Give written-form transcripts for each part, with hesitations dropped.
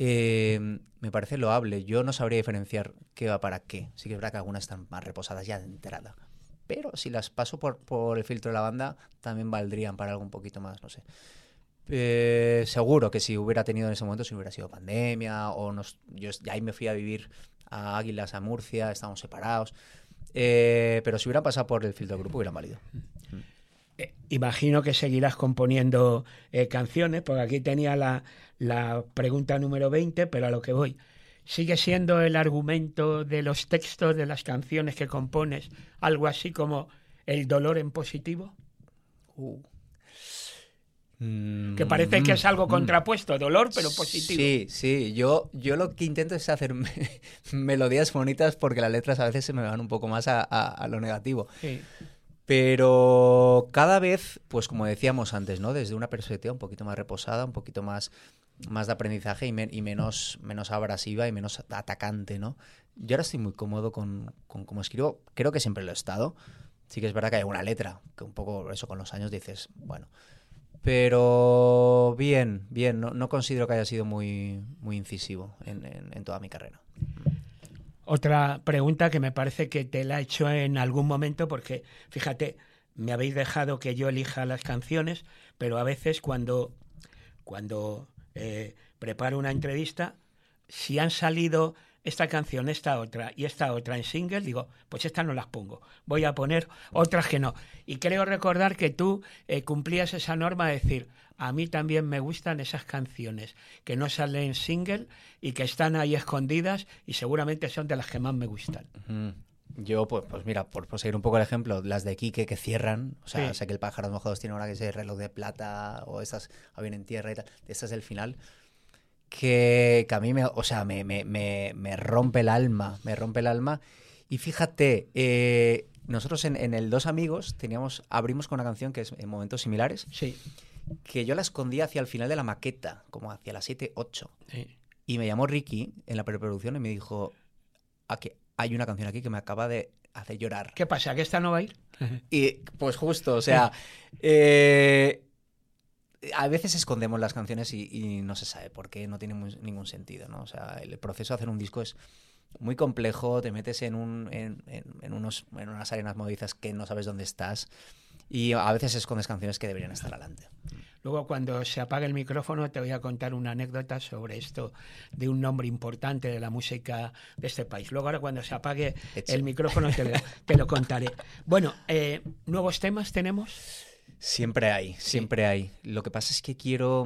me parece loable. Yo no sabría diferenciar qué va para qué. Sí que es verdad que algunas están más reposadas ya de entrada. Pero si las paso por el filtro de la banda, también valdrían para algo un poquito más, no sé. Seguro que si hubiera tenido en ese momento, si hubiera sido pandemia, yo ahí me fui a vivir a Águilas, a Murcia, estábamos separados. Pero si hubieran pasado por el filtro del grupo, hubieran valido. Imagino que seguirás componiendo canciones, porque aquí tenía la pregunta número 20, pero a lo que voy. ¿Sigue siendo el argumento de los textos de las canciones que compones algo así como el dolor en positivo? Que parece que es algo contrapuesto, dolor pero positivo. Sí. Yo lo que intento es hacer melodías bonitas porque las letras a veces se me van un poco más a lo negativo. Sí. Pero cada vez, pues como decíamos antes, ¿no? Desde una perspectiva un poquito más reposada, un poquito más de aprendizaje y menos abrasiva y menos atacante, ¿no? Yo ahora estoy muy cómodo con cómo escribo. Creo que siempre lo he estado. Sí que es verdad que hay alguna letra que un poco eso con los años dices, bueno. Pero bien. No considero que haya sido muy incisivo en toda mi carrera. Otra pregunta que me parece que te la he hecho en algún momento porque, fíjate, me habéis dejado que yo elija las canciones, pero a veces cuando preparo una entrevista, si han salido esta canción, esta otra y esta otra en single, digo, pues estas no las pongo, voy a poner otras que no. Y creo recordar que tú cumplías esa norma de decir, a mí también me gustan esas canciones que no salen en single y que están ahí escondidas y seguramente son de las que más me gustan. Yo, pues mira, por seguir un poco el ejemplo, las de Quique que cierran, o sea, Sí. sé que el Pájaros Mojados tiene ahora que ser Reloj de Plata o estas Avión en Tierra y tal, estas del final, que a mí me rompe el alma, y fíjate, nosotros en el Dos Amigos abrimos con una canción que es en momentos similares, Sí. que yo la escondía hacia el final de la maqueta, como hacia las 7, 8. Sí. Y me llamó Ricky en la preproducción y me dijo, hay una canción aquí que me acaba de hacer llorar. ¿Qué pasa? ¿Que esta no va a ir? Y pues justo, o sea, a veces escondemos las canciones y no se sabe por qué, no tiene ningún sentido, ¿no? O sea, el proceso de hacer un disco es muy complejo, te metes en unas arenas movedizas que no sabes dónde estás y a veces escondes canciones que deberían estar adelante. Luego, cuando se apague el micrófono, te voy a contar una anécdota sobre esto de un nombre importante de la música de este país. Luego, ahora cuando se apague el micrófono, te lo contaré. Bueno, ¿nuevos temas tenemos? Siempre hay. Lo que pasa es que quiero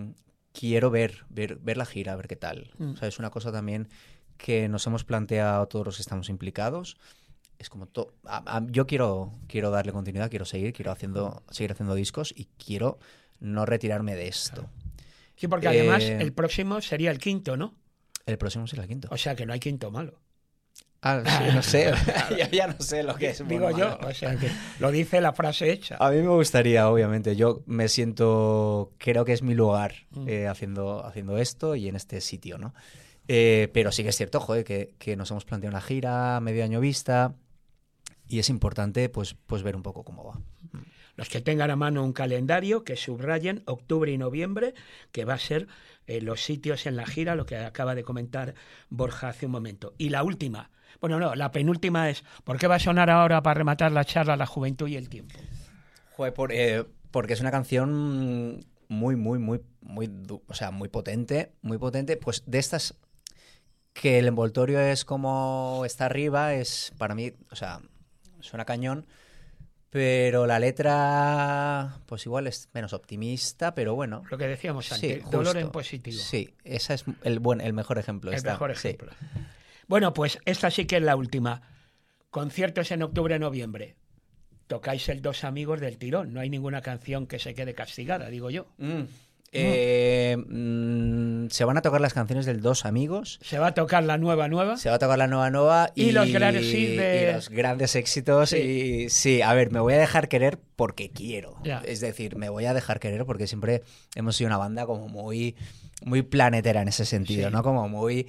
ver la gira, a ver qué tal. O sea, es una cosa también que nos hemos planteado todos los que estamos implicados. Es como yo quiero darle continuidad, quiero seguir haciendo discos y quiero no retirarme de esto. Sí, porque además el próximo sería el quinto, ¿no? El próximo será el quinto. O sea que no hay quinto malo. Sí, no sé. ya no sé lo que es. Digo yo, o sea que lo dice la frase hecha. A mí me gustaría, obviamente. Yo me siento, creo que es mi lugar haciendo esto y en este sitio, ¿no? Pero sí que es cierto, joder, que nos hemos planteado una gira medio año vista y es importante pues ver un poco cómo va. Los que tengan a mano un calendario, que subrayen octubre y noviembre, que va a ser los sitios en la gira, lo que acaba de comentar Borja hace un momento. Y la última, la penúltima es, ¿por qué va a sonar ahora para rematar la charla La Juventud y el Tiempo? Joder, porque es una canción muy potente, pues de estas que el envoltorio es como está arriba, es para mí, o sea, suena cañón. Pero la letra, pues igual es menos optimista, pero bueno. Lo que decíamos antes, sí, dolor en positivo. Sí, ese es el mejor ejemplo. Mejor ejemplo. Sí. Bueno, pues esta sí que es la última. Conciertos en octubre-noviembre. Tocáis el Dos Amigos del tirón. No hay ninguna canción que se quede castigada, digo yo. Se van a tocar las canciones del Dos Amigos. Se va a tocar la nueva. Se va a tocar la nueva y los grandes éxitos. Sí. Y sí, a ver, me voy a dejar querer porque quiero. Ya. Es decir, me voy a dejar querer porque siempre hemos sido una banda como muy planetera en ese sentido, ¿no? Como muy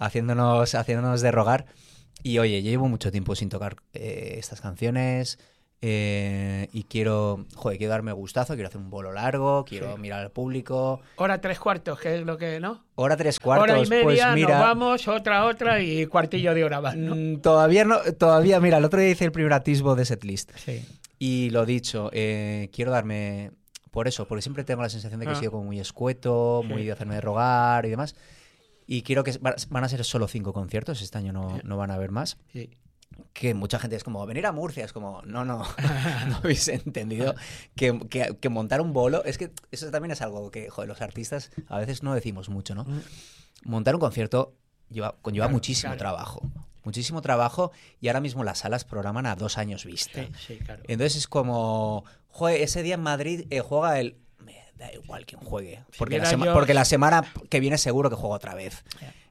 haciéndonos de rogar. Y oye, yo llevo mucho tiempo sin tocar estas canciones. y quiero darme gustazo, quiero hacer un bolo largo, quiero mirar al público. Hora 3/4, que es lo que, ¿no? Hora 3/4, hora y media, pues mira, nos vamos, otra y cuartillo de hora más, ¿no? Todavía, mira, el otro día hice el primer atisbo de setlist. Sí. Y lo dicho, quiero darme... Por eso, porque siempre tengo la sensación de que he sido como muy escueto, muy de hacerme de rogar y demás. Y quiero que... Van a ser solo 5 conciertos, este año no van a haber más. Sí. Que mucha gente es como, venir a Murcia, es como, no habéis entendido que montar un bolo, es que eso también es algo que, joder, los artistas a veces no decimos mucho, ¿no? Montar un concierto conlleva muchísimo trabajo y ahora mismo las salas programan a 2 años vista. Sí, claro. Entonces es como, joder, ese día en Madrid juega el... Me da igual quién juegue, porque la semana que viene seguro que juega otra vez.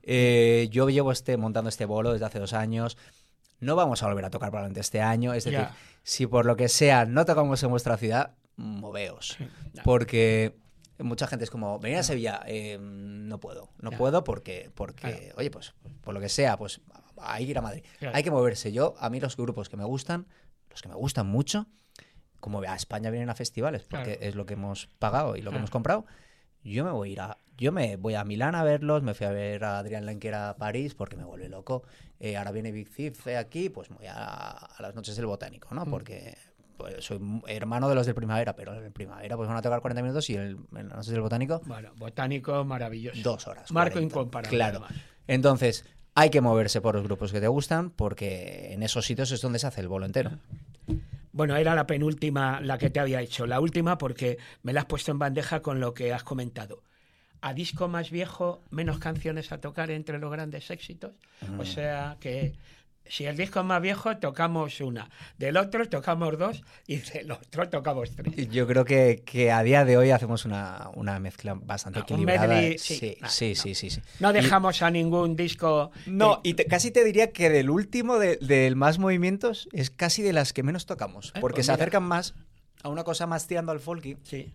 Yo llevo montando este bolo desde hace 2 años. No vamos a volver a tocar probablemente este año. Es decir, si por lo que sea no tocamos en vuestra ciudad, moveos. Porque mucha gente es como, venir a Sevilla, no puedo porque oye, pues por lo que sea, pues hay que ir a Madrid. Hay que moverse. A mí los grupos que me gustan mucho, como a España vienen a festivales, porque es lo que hemos pagado y lo que hemos comprado, yo me voy a Milán a verlos, me fui a ver a Adrián Lenker a París porque me vuelve loco. Ahora viene Big Thief aquí, pues voy a las noches del Botánico, ¿no? Porque pues, soy hermano de los del Primavera, pero en el Primavera pues van a tocar 40 minutos y en las noches del Botánico... Bueno, Botánico maravilloso. 2 horas. Marco 40. incomparable. Claro. Además. Entonces, hay que moverse por los grupos que te gustan porque en esos sitios es donde se hace el bolo entero. Bueno, era la penúltima la que te había hecho. La última porque me la has puesto en bandeja con lo que has comentado. A disco más viejo, menos canciones a tocar entre los grandes éxitos. O sea que si el disco es más viejo, tocamos una. Del otro tocamos 2 y del otro tocamos 3. Yo creo que a día de hoy hacemos una mezcla bastante equilibrada. Un medley, sí. No dejamos a ningún disco... No, y casi te diría que del último, del más movimientos, es casi de las que menos tocamos. Porque pues se acercan más a una cosa más tirando al folky. Sí.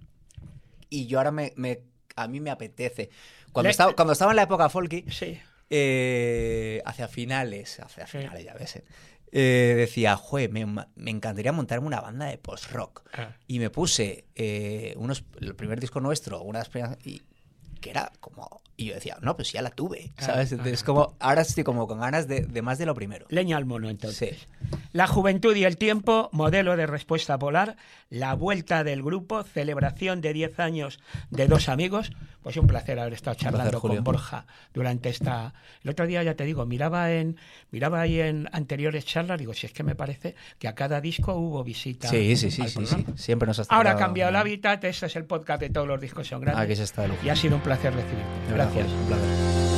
Y yo ahora a mí me apetece. Cuando estaba en la época folky, hacia finales ya ves, decía, me encantaría montarme una banda de post-rock. Y me puse el primer disco nuestro, que era como... Y yo decía, no, pues ya la tuve, ¿sabes? Entonces, ahora estoy como con ganas de más de lo primero. Leña al mono, entonces. Sí. La juventud y el tiempo, modelo de respuesta polar, la vuelta del grupo, celebración de 10 años de 2 amigos. Pues un placer haber estado charlando con Borja durante esta... El otro día, ya te digo, miraba ahí en anteriores charlas, digo, si es que me parece que a cada disco hubo visita. Sí. Siempre nos has tratado... Ahora ha cambiado el hábitat, este es el podcast de Todos los discos son grandes. Aquí se está de lujo. Y ha sido un placer recibirte. Gracias. Un placer.